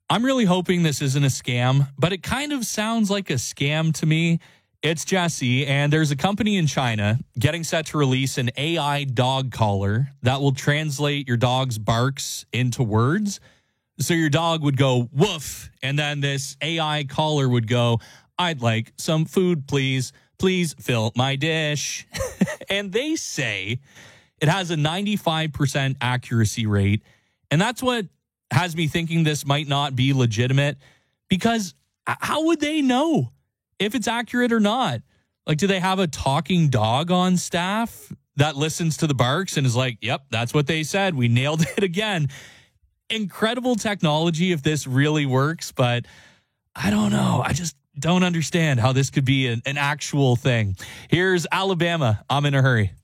I'm really hoping this isn't a scam, but it kind of sounds like a scam to me. It's Jesse, and there's a company in China getting set to release an AI dog collar that will translate your dog's barks into words. So your dog would go woof, and then this AI collar would go, I'd like some food, please. Please fill my dish. And they say it has a 95% accuracy rate. And that's what has me thinking this might not be legitimate, because how would they know if it's accurate or not? Like, do they have a talking dog on staff that listens to the barks and is like, yep, that's what they said. We nailed it again. Incredible technology if this really works, but I don't know. I just don't understand how this could be an actual thing. Here's Alabama. I'm in a hurry.